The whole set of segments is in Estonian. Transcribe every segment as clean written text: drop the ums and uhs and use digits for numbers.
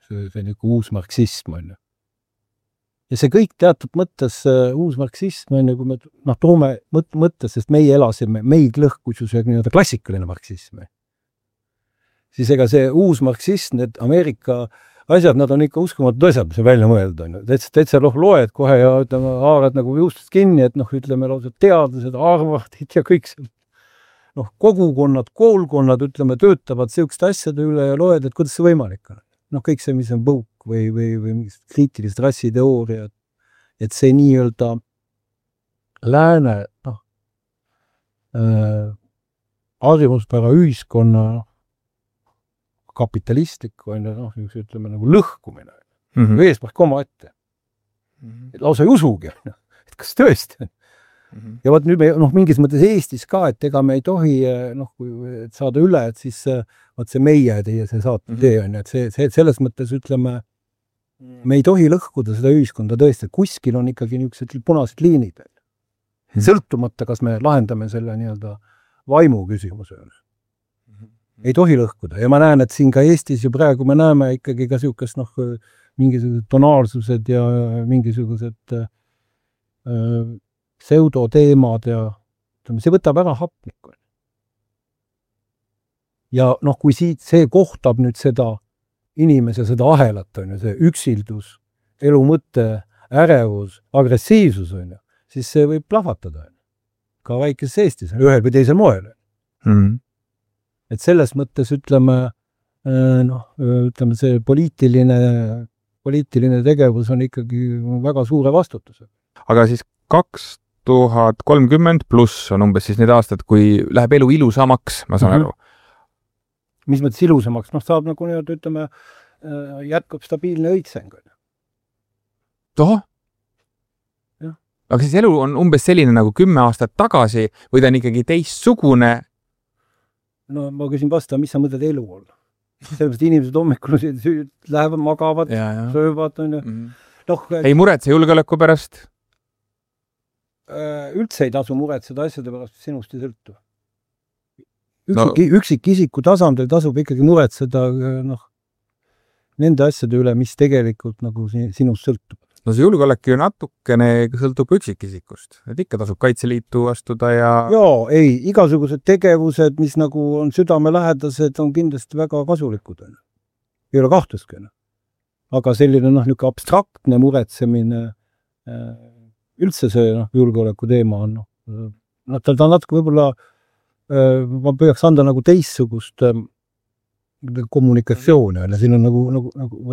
see uus marksism on ju. Ja see kõik teatud mõttes uus marksism on ju, kui me toome mõttes, sest meie elasime, meid lõhkus ju see nii-öelda klassikaline marksism. Siis ega see uus marksism, need Ameerika asjad, nad on ikka uskumatud asjad, mis on välja mõelda. Täitsa loed kohe ja ütleme, haarad nagu juustust kinni, et ütleme lausa teadlased, arvahtid ja kõik see. Kogukonnad, koolkonnad, ütleme, töötavad sihukeste asjade üle ja loed, et kuidas see võimalik on. Kõik see, mis on põuk või kriitilised rassiteooriad, et see nii-öelda lääne harjumuspära ühiskonna kapitalistlik on ütleme nagu lõhkumine. Eesmärk oma ette. Lausa ei usugi, et kas tõesti. Ja nüüd me mingis mõttes Eestis ka, et ega me ei tohi et saada üle, et siis see meie teie see saate tee on, et see selles mõttes ütleme, me ei tohi lõhkuda seda ühiskonda tõesti, et kuskil on ikkagi niisugused punased liinid. Sõltumata, kas me lahendame selle nii-öelda vaimu küsimuse. Ei tohi lõhkuda. Ja ma näen, et siin ka Eestis ju praegu me näeme ikkagi ka niisugust mingisugused tonaalsused ja mingisugused pseudoteemad ja see võtab ära hapnikku. Ja kui see kohtab nüüd seda inimese, seda ahelat, on ju, see üksildus, elu mõtte, ärevus, agressiivsus, on ju, siis see võib plahvatada. Ka väikeses Eestis, ühel või teisel moel. Et selles mõttes ütleme, see poliitiline tegevus on ikkagi väga suure vastutuse. Aga siis 2030 pluss on umbes siis need aastad, kui läheb elu ilusamaks, ma saan aru. Mis mõttes ilusamaks? Saab nagu nii-öelda, ütleme, jätkab stabiilne õitseng. Toh? Aga siis elu on umbes selline nagu 10 aastat tagasi või ta on ikkagi teistsugune? Ma küsin vasta, mis sa mõtled elu olla? Sellepärast inimesed hommikul lähevad, magavad, söövad. Ei muretse julgeoleku pärast? Üldse ei tasu muretseda asjade pärast, sinust ei sõltu. Üksikisiku tasandil tasub ikkagi muretseda nende asjade üle, mis tegelikult nagu sinust sõltub. See julgeolek ju natukene sõltub üksikisikust. Et ikka tasub Kaitseliitu astuda ja... ei, igasugused tegevused, mis nagu on südamelähedased, on kindlasti väga kasulikud. Ei ole kahtlustki. Aga selline abstraktne muretsemine, üldse see julgeoleku teema on. Ta on natuke võib-olla, ma püüaks anda nagu teissugust kommunikatsiooni. Siin on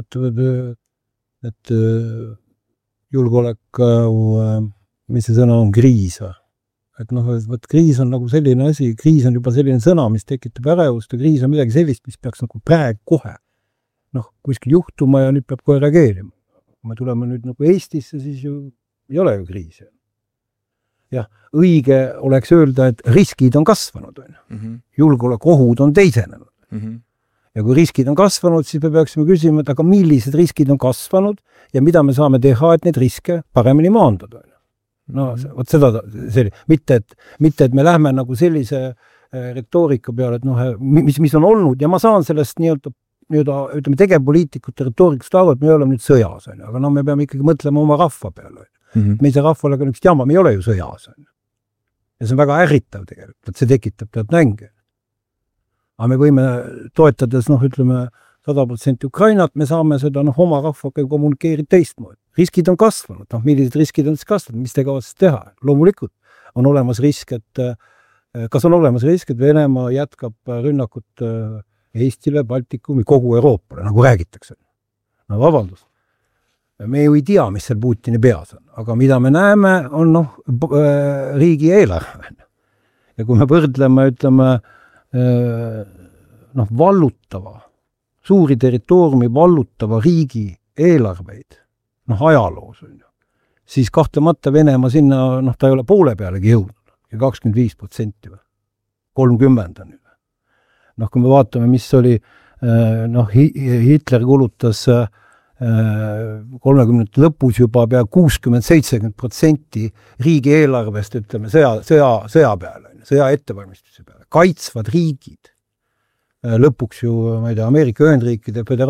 et julgeolek, mis see sõna on, kriis. Et kriis on nagu selline asi, kriis on juba selline sõna, mis tekitab ärevust ja kriis on midagi sellist, mis peaks nagu praegu kohe kuskil juhtuma ja nüüd peab kohe reageerima. Kui me tuleme nüüd nagu Eestisse, siis ju ei ole ju kriis. Ja õige oleks öelda, et riskid on kasvanud. Julgeolekuohud on teisenenud. Ja kui riskid on kasvanud, siis me peaksime küsima, et aga millised riskid on kasvanud ja mida me saame teha, et need riske paremini maandada. Mitte, et me lähme nagu sellise retoorika peale, et mis on olnud ja ma saan sellest ütleme tegevpoliitikute retoorikast aru, et me oleme nüüd sõjas, aga me peame ikkagi mõtlema oma rahva peale. Me ei saa rahvale ka üks jama, me ei ole ju sõjas. Ja see on väga ärritav tegelikult, et see tekitab tead nänge. Aga me võime toetades, ütleme, 100% Ukrainat, me saame seda oma rahvaga kommunikeerida teistmoodi. Riskid on kasvanud. Millised riskid on siis kasvanud? Mis te kavatsete teha? Loomulikult on olemas risk, kas on olemas risk, et Venemaa jätkab rünnakut Eestile, Baltikumi, kogu Euroopale, nagu räägitakse. Vabandus. Me ju ei tea, mis seal Putini peas on. Aga mida me näeme, on riigi eelarve. Ja kui me võrdleme, ütleme, vallutava, suuri territooriumi vallutava riigi eelarveid, ajaloos on ju, siis kahtlemata Venemaa sinna, ta ei ole poole pealegi jõudnud, ja 25%, 30% on ju. Kui me vaatame, mis oli, Hitler kulutas 30 lõpus juba pea 60-70% riigi eelarvest, ütleme, sõja peale, sõja ettevalmistuse peale. Kaitsvad riigid. Lõpuks ju, ma ei tea, Ameerika Ühendriikide